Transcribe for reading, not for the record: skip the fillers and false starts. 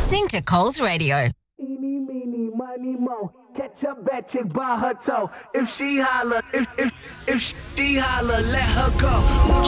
listening to Coles Radio. Eeny, meeny, miny, mo. Catch a bad chick by her toe. If she holler, if she holler, let her go.